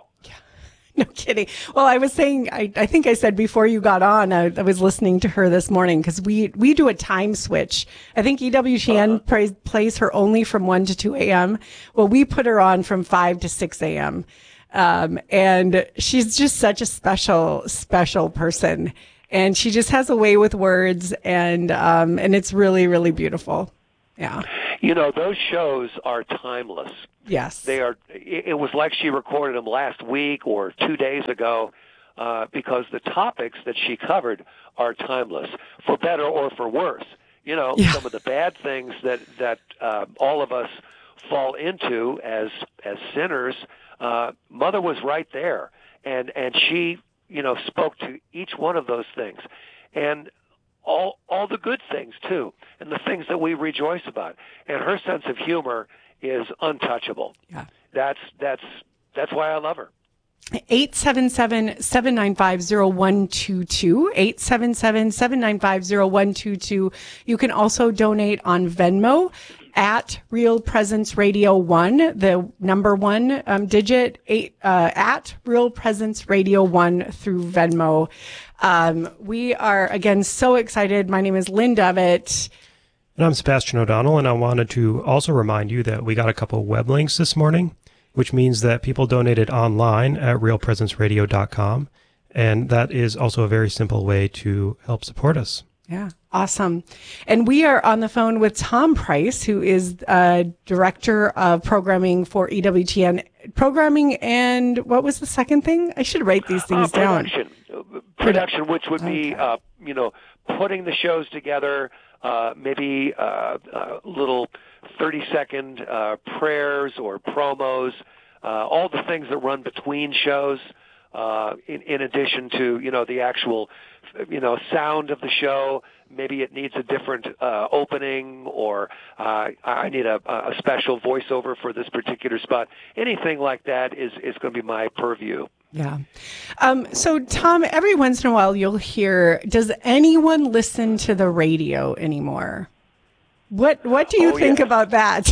No kidding. Well, I was saying, I, I think I said before you got on, I, I was listening to her this morning because we, we do a time switch. I think E W T N uh-huh. plays, plays her only from one to two a.m. Well, we put her on from five to six a.m. Um, and she's just such a special, special person. And she just has a way with words, and um, and it's really, really beautiful. Yeah. You know, those shows are timeless. Yes. They are. It was like she recorded them last week or two days ago, uh, because the topics that she covered are timeless, for better or for worse. You know, yeah. Some of the bad things that that uh, all of us fall into as as sinners. Uh, Mother was right there, and and she, you know, spoke to each one of those things, and all all the good things too, and the things that we rejoice about. And her sense of humor is untouchable. Yeah. That's that's that's why I love her. eight seven seven, seven nine five, zero one two two, eight seven seven, seven nine five, zero one two two. You can also donate on Venmo at Real Presence Radio one, the number one um, digit, eight, uh, at Real Presence Radio one through Venmo. Um, we are, again, so excited. My name is Lynn Devitt. And I'm Sebastian O'Donnell, and I wanted to also remind you that we got a couple of web links this morning, which means that people donated online at real presence radio dot com, and that is also a very simple way to help support us. Yeah, awesome. And we are on the phone with Tom Price, who is uh, Director of Programming for E W T N Programming, and what was the second thing? I should write these things uh, production. down. Production, which would be, okay. uh, you know, putting the shows together, uh, maybe uh, uh, little thirty-second uh, prayers or promos, uh, all the things that run between shows, uh, in, in addition to, you know, the actual, you know, sound of the show. Maybe it needs a different uh, opening, or uh, I need a, a special voiceover for this particular spot. Anything like that is, is going to be my purview. Yeah. Um, so, Tom, every once in a while you'll hear, does anyone listen to the radio anymore? What What do you oh, think yes. about that?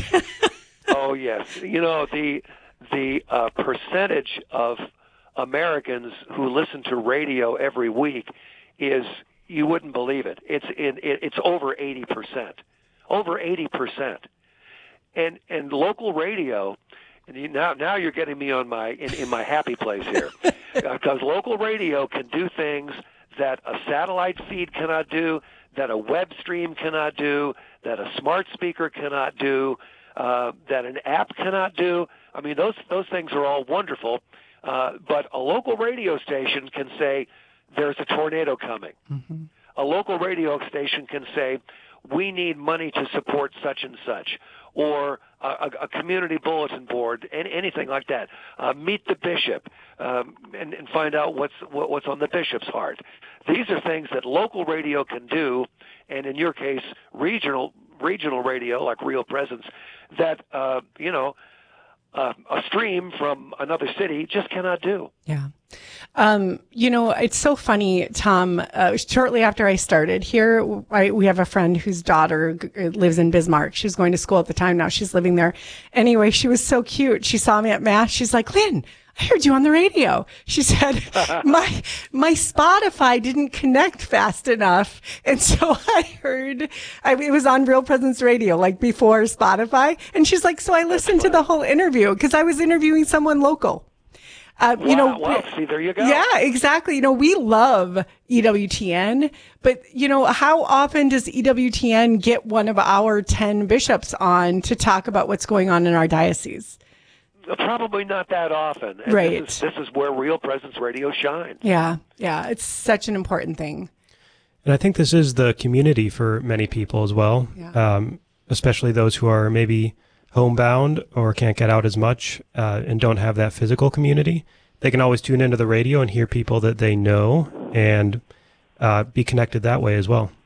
Oh, yes. You know, the the uh, percentage of Americans who listen to radio every week is, you wouldn't believe it. It's in it, it's over eighty percent. Over eighty percent. And and local radio, and you, now now you're getting me on my in, in my happy place here. Because local radio can do things that a satellite feed cannot do, that a web stream cannot do, that a smart speaker cannot do, uh, that an app cannot do. I mean, those those things are all wonderful. Uh, but a local radio station can say, there's a tornado coming. Mm-hmm. A local radio station can say, we need money to support such and such, or a, a community bulletin board, and anything like that. Uh, meet the bishop um, and, and find out what's what, what's on the bishop's heart. These are things that local radio can do, and in your case, regional regional radio like Real Presence, that uh, you know. Uh, a stream from another city just cannot do. Yeah. Um, you know, it's so funny, Tom. Uh, shortly after I started here, I, we have a friend whose daughter g- lives in Bismarck. She was going to school at the time. Now she's living there. Anyway, she was so cute. She saw me at Mass. She's like, Lynn, I heard you on the radio. She said, my, my Spotify didn't connect fast enough. And so I heard, I, it was on Real Presence Radio, like before Spotify. And she's like, so I listened to the whole interview because I was interviewing someone local. Uh, wow, you know, well, see, there you go. Yeah, exactly. You know, we love E W T N, but you know, how often does E W T N get one of our ten bishops on to talk about what's going on in our diocese? Probably not that often. And Right. This is, this is where Real Presence Radio shines. Yeah, yeah. It's such an important thing. And I think this is the community for many people as well, Yeah. um, especially those who are maybe homebound or can't get out as much uh, and don't have that physical community. They can always tune into the radio and hear people that they know and uh, be connected that way as well.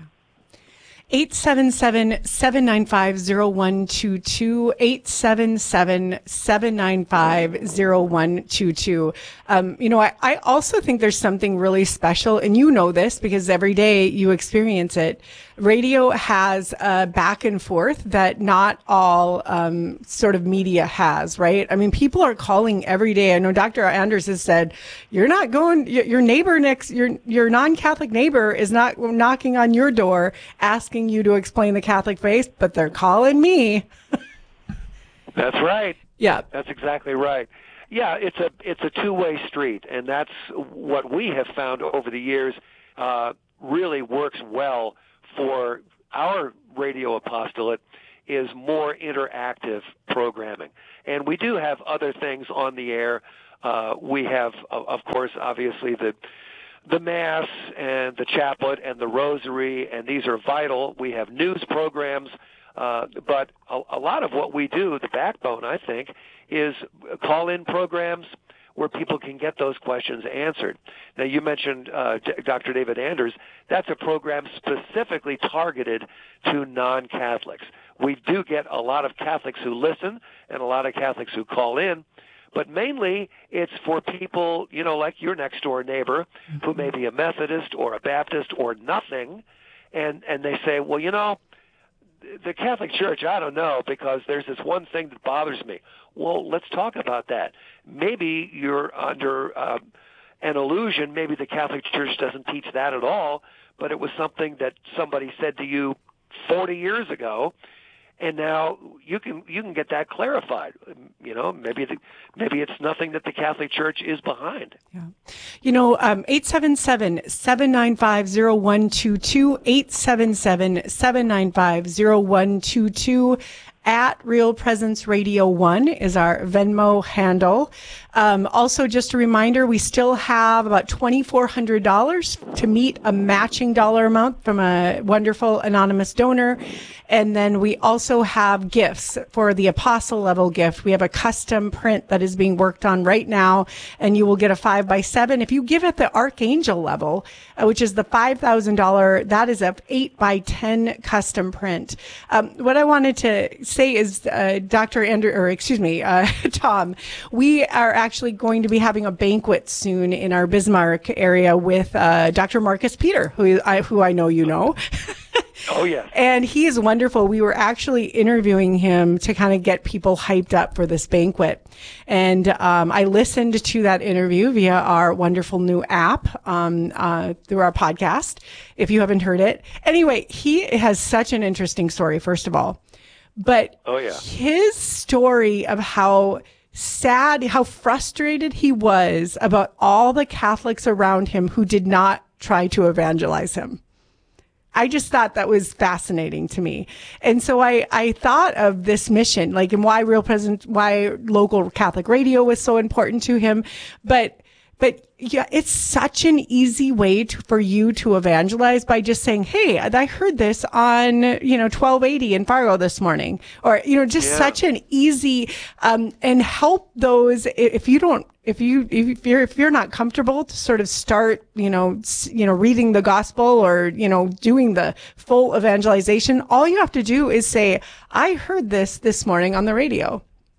eight seven seven, seven nine five, zero one two two, eight seven seven, seven nine five, zero one two two. Um, you know, I, I also think there's something really special, and you know this because every day you experience it. Radio has a back and forth that not all um, sort of media has, right? I mean, people are calling every day. I know Doctor Anders has said, you're not going, your, your neighbor next, your, your non-Catholic neighbor is not knocking on your door asking you to explain the Catholic faith, but they're calling me. That's right. Yeah. That's exactly right. Yeah, it's a it's a two-way street, and that's what we have found over the years uh, really works well for our radio apostolate is more interactive programming. And we do have other things on the air. Uh, we have, of course, obviously the the Mass and the Chaplet and the Rosary, and these are vital. We have news programs, uh, but a, a lot of what we do, the backbone, I think, is call-in programs where people can get those questions answered. Now, you mentioned uh, Doctor David Anders. That's a program specifically targeted to non-Catholics. We do get a lot of Catholics who listen and a lot of Catholics who call in, but mainly it's for people, you know, like your next-door neighbor who may be a Methodist or a Baptist or nothing, and, and they say, well, you know, the Catholic Church, I don't know, because there's this one thing that bothers me. Well, let's talk about that. Maybe you're under uh, an illusion. Maybe the Catholic Church doesn't teach that at all, but it was something that somebody said to you forty years ago, and now you can you can get that clarified. You know, maybe the, maybe it's nothing that the Catholic Church is behind. Yeah. You know, um, eight seven seven, seven nine five, zero one two two, eight seven seven, seven nine five, zero one two two. At Real Presence Radio one is our Venmo handle. Um, also, just a reminder, we still have about twenty-four hundred dollars to meet a matching dollar amount from a wonderful anonymous donor. And then we also have gifts for the apostle level gift. We have a custom print that is being worked on right now, and you will get a five by seven. If you give at the archangel level, uh, which is the five thousand dollars, that is a eight by ten custom print. Um, what I wanted to say is, uh, Doctor Andrew, or excuse me, uh, Tom, we are actually going to be having a banquet soon in our Bismarck area with uh, Doctor Marcus Peter, who I, who I know you know. Oh, yeah. And he is wonderful. We were actually interviewing him to kind of get people hyped up for this banquet. And um, I listened to that interview via our wonderful new app um, uh, through our podcast, if you haven't heard it. Anyway, he has such an interesting story, first of all. But oh, yeah. his story of how sad, how frustrated he was about all the Catholics around him who did not try to evangelize him. I just thought that was fascinating to me. And so I, I thought of this mission, like, and why Real Presence, why local Catholic radio was so important to him. But, but yeah, it's such an easy way to, for you to evangelize by just saying, hey, I heard this on, you know, twelve eighty in Fargo this morning, or, you know, just yeah. such an easy, um, and help those, if you don't, If you if you're if you're not comfortable to sort of start, you know, you know, reading the gospel or, you know, doing the full evangelization, all you have to do is say, "I heard this this morning on the radio,"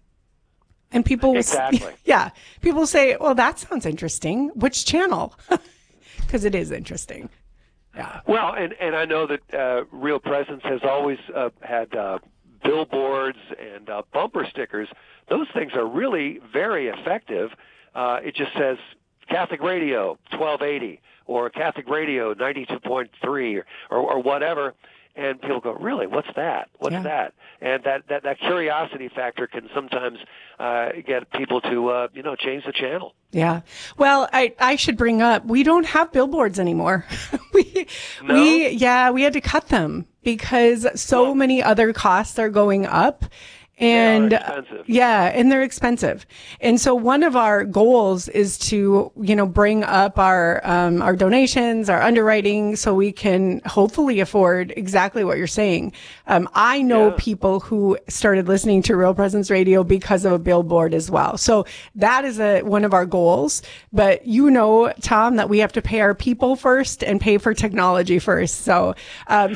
and people exactly. will, yeah, people say, "Well, that sounds interesting. Which channel?" Because it is interesting. Yeah. Well, and and I know that uh, Real Presence has always uh, had uh, billboards and uh, bumper stickers. Those things are really very effective. Uh, it just says Catholic Radio twelve eighty or Catholic Radio ninety-two point three or, or, or whatever, And people go, really? What's that? What's Yeah. that? And that, that, that curiosity factor can sometimes uh, get people to, uh, you know, change the channel. Yeah. Well, I, I should bring up, we don't have billboards anymore. we, No? we, yeah, we had to cut them because so many other costs are going up. And They are expensive. yeah, and they're expensive. And so one of our goals is to, you know, bring up our, um, our donations, our underwriting, so we can hopefully afford exactly what you're saying. Um, I know Yeah. people who started listening to Real Presence Radio because of a billboard as well. So that is a, one of our goals. But you know, Tom, that we have to pay our people first and pay for technology first. So, um,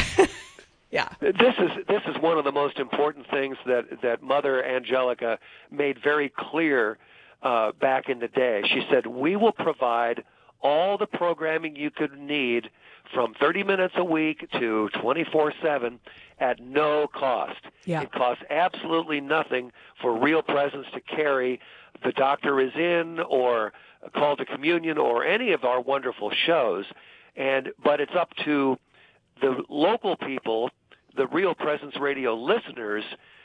yeah. This is this is one of the most important things that that Mother Angelica made very clear uh, back in the day. She said, "We will provide all the programming you could need from thirty minutes a week to twenty-four seven at no cost. Yeah. It costs absolutely nothing for Real Presence to carry The Doctor Is In or A Call to Communion or any of our wonderful shows, and but it's up to the local people, the Real Presence Radio listeners,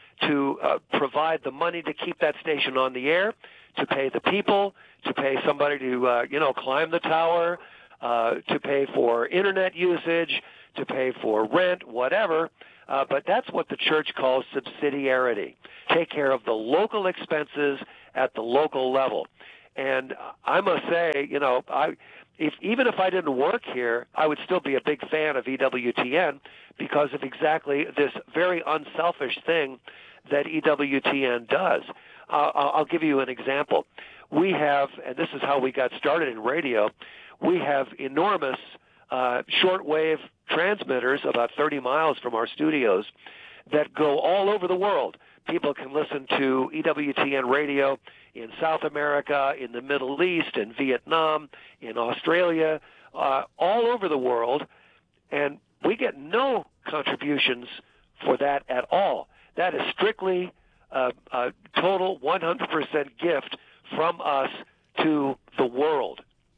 to uh, provide the money to keep that station on the air, to pay the people, to pay somebody to, uh, you know, climb the tower, uh, to pay for internet usage, to pay for rent, whatever. Uh, but that's what the church calls subsidiarity. Take care of the local expenses at the local level. And I must say, you know, I... If, even if I didn't work here, I would still be a big fan of E W T N because of exactly this very unselfish thing that E W T N does. Uh, I'll give you an example. We have, and this is how we got started in radio, we have enormous uh, shortwave transmitters about thirty miles from our studios that go all over the world. People can listen to E W T N radio in South America, in the Middle East, in Vietnam, in Australia, uh, all over the world, and we get no contributions for that at all. That is strictly uh, a total one hundred percent gift from us to the world.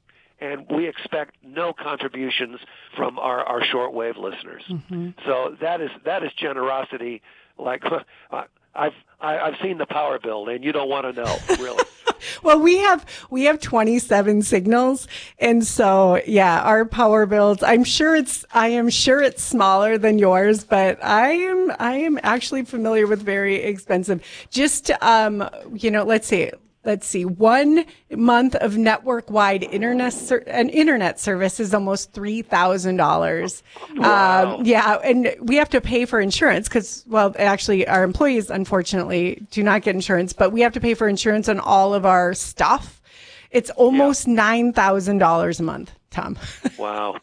And we expect no contributions from our, our shortwave listeners. Mm-hmm. So that is that is generosity. Like I've I, I've seen the power bill, and you don't want to know, really. Well, we have we have twenty-seven signals, and so yeah, our power bills. I'm sure it's I am sure it's smaller than yours, but I am I am actually familiar with very expensive. Just um, you know, let's see. Let's see. One month of network-wide internet ser- an internet service is almost three thousand dollars. Wow. Um, yeah, and we have to pay for insurance because, well, actually, our employees unfortunately do not get insurance, but we have to pay for insurance on all of our stuff. It's almost yeah. nine thousand dollars a month, Tom. Wow.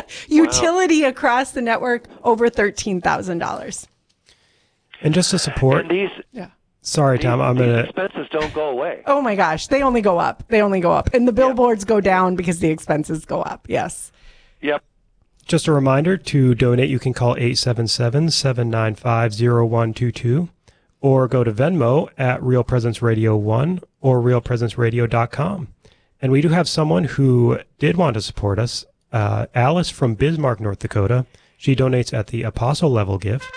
Utility wow. across the network over thirteen thousand dollars. And just to support. And these. Yeah. Sorry, Tom. I'm these gonna. expenses don't go away. Oh my gosh, they only go up. They only go up, and the billboards yeah. go down because the expenses go up. Yes. Yep. Just a reminder to donate. You can call eight seven seven, seven nine five, zero one two two, or go to Venmo at Real Presence Radio One or real presence radio dot com. And we do have someone who did want to support us. Uh, Alice from Bismarck, North Dakota. She donates at the Apostle level gift.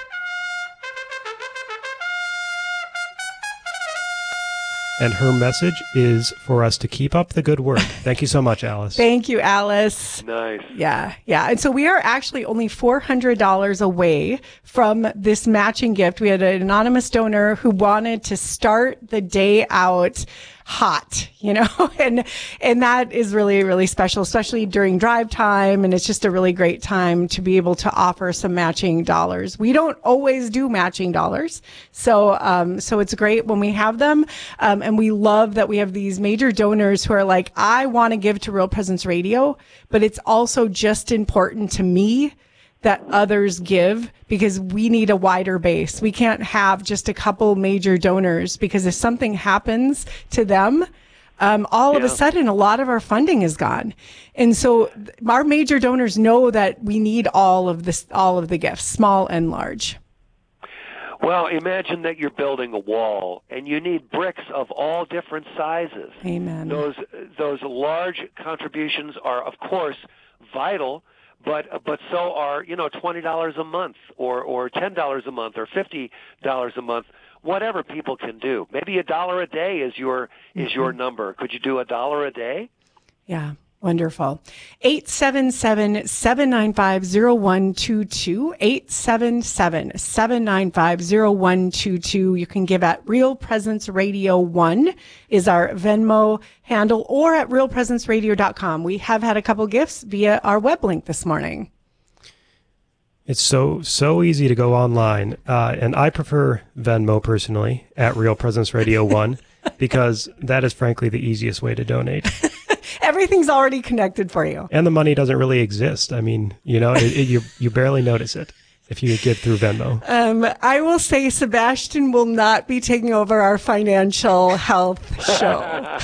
And her message is for us to keep up the good work. Thank you so much, Alice. Thank you, Alice. Nice. Yeah, yeah. And so we are actually only four hundred dollars away from this matching gift. We had an anonymous donor who wanted to start the day out hot, you know, and, and that is really, really special, especially during drive time. And it's just a really great time to be able to offer some matching dollars. We don't always do matching dollars. So, um, so it's great when we have them. Um, and we love that we have these major donors who are like, I want to give to Real Presence Radio, but it's also just important to me that others give because we need a wider base. We can't have just a couple major donors because if something happens to them, um, all yeah. of a sudden a lot of our funding is gone. And so th- our major donors know that we need all of this, all of the gifts, small and large. Well, imagine that you're building a wall and you need bricks of all different sizes. Amen. Those, those large contributions are, of course, vital, but but so are, you know, twenty dollars a month or or ten dollars a month or fifty dollars a month. Whatever people can do. Maybe a dollar a day is your is Mm-hmm. your number. Could you do a dollar a day? Yeah, wonderful. eight seven seven, seven nine five, zero one two two, eight seven seven, seven nine five, zero one two two. You can give at Real Presence Radio one is our Venmo handle, or at real presence radio dot com. We have had a couple gifts via our web link this morning. It's so, so easy to go online. Uh, and I prefer Venmo personally at Real Presence Radio one because that is frankly the easiest way to donate. Everything's already connected for you. And the money doesn't really exist. I mean, you know, it, it, you, you barely notice it if you give through Venmo. Um, I will say Sebastian will not be taking over our financial health show.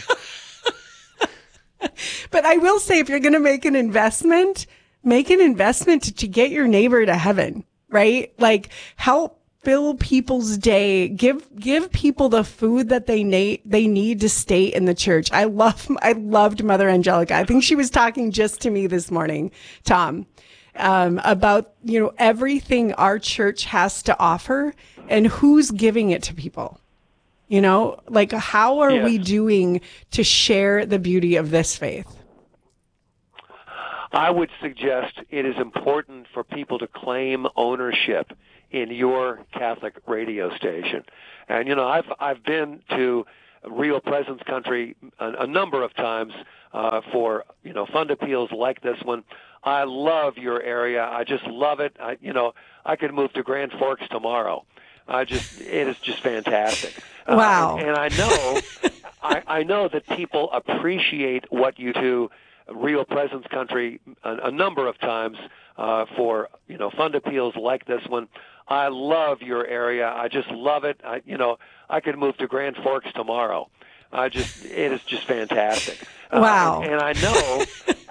But I will say, if you're going to make an investment, make an investment to, to get your neighbor to heaven, right? Like, help fill people's day. Give give people the food that they need they need to stay in the church. I love I loved Mother Angelica. I think she was talking just to me this morning, Tom, um, about, you know, everything our church has to offer and who's giving it to people. You know, like, how are Yes. we doing to share the beauty of this faith? I would suggest it is important for people to claim ownership in your Catholic radio station. And, you know, I've I've been to Real Presence Country a, a number of times uh, for, you know, fund appeals like this one. I love your area. I just love it. I, you know, I could move to Grand Forks tomorrow. I just, it is just fantastic. Wow. Uh, and, and I know, I, I know that people appreciate what you do, Real Presence Country, a, a number of times uh, for, you know, fund appeals like this one. I love your area. I just love it. I, you know, I could move to Grand Forks tomorrow. I just, it is just fantastic. Wow. Uh, and, and I know,